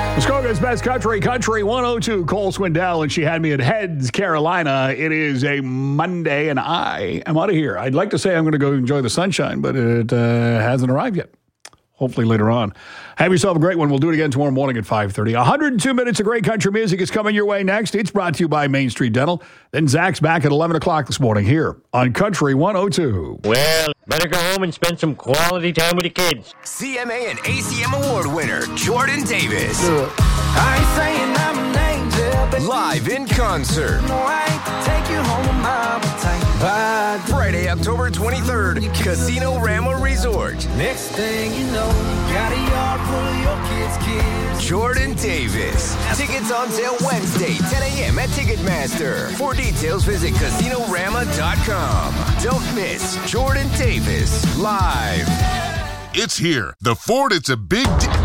Muskoka's Best Country, Country 102. Cole Swindell, and she had me at Heads, Carolina. It is a Monday, and I am out of here. I'd like to say I'm going to go enjoy the sunshine, but it hasn't arrived yet. Hopefully later on. Have yourself a great one. We'll do it again tomorrow morning at 5:30. 102 minutes of great country music is coming your way next. It's brought to you by Main Street Dental. Then Zach's back at 11 o'clock this morning here on Country 102. Well, better go home and spend some quality time with the kids. CMA and ACM Award winner, Jordan Davis. I ain't saying I'm an angel, but Live in concert. no, I ain't to take you home on my appetite. Friday, October 23rd, Casino Rama Resort. Next thing you know, you got a yard full of your kids. Jordan Davis. Tickets on sale Wednesday, 10 a.m. at Ticketmaster. For details, visit CasinoRama.com. Don't miss Jordan Davis live. It's here. The Ford, it's a big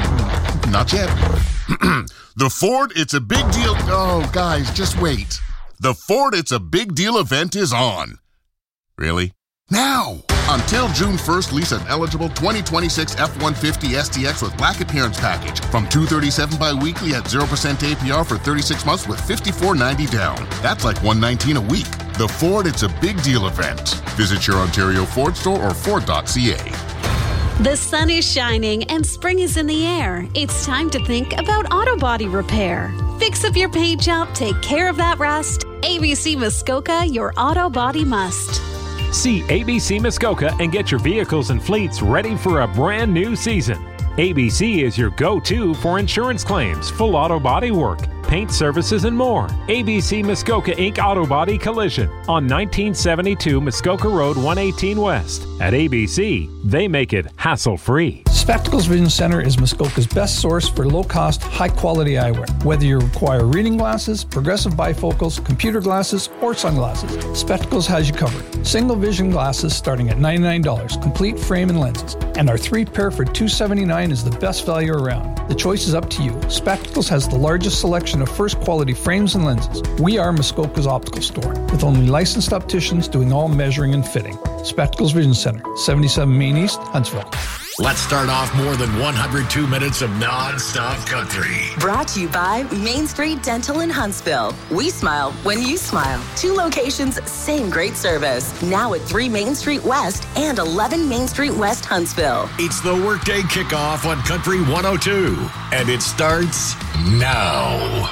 Not yet. The Ford, it's a big deal. Oh, guys, just wait. The Ford, it's a big deal event is on. Really? Now! Until June 1st, lease an eligible 2026 F-150 STX with black appearance package from $237 bi-weekly at 0% APR for 36 months with $54.90 down. That's like $119 a week. The Ford, it's a big deal event. Visit your Ontario Ford store or Ford.ca. The sun is shining and spring is in the air. It's time to think about auto body repair. Fix up your paint job, take care of that rust. ABC Muskoka, your auto body must. See ABC Muskoka and get your vehicles and fleets ready for a brand new season. ABC is your go-to for insurance claims, full auto body work, paint services, and more. ABC Muskoka Inc. Auto Body Collision on 1972 Muskoka Road 118 West. At ABC, they make it hassle-free. Spectacles Vision Center is Muskoka's best source for low-cost, high-quality eyewear. Whether you require reading glasses, progressive bifocals, computer glasses, or sunglasses, Spectacles has you covered. Single vision glasses starting at $99, complete frame and lenses. And our 3-pair for $279 is the best value around. The choice is up to you. Spectacles has the largest selection of first-quality frames and lenses. We are Muskoka's optical store, with only licensed opticians doing all measuring and fitting. Spectacles Vision Center, 77 Main East, Huntsville. Let's start off more than 102 minutes of non-stop country. Brought to you by Main Street Dental in Huntsville. We smile when you smile. 2 locations, same great service. Now at 3 Main Street West and 11 Main Street West, Huntsville. It's the Workday Kickoff on Country 102, and it starts now.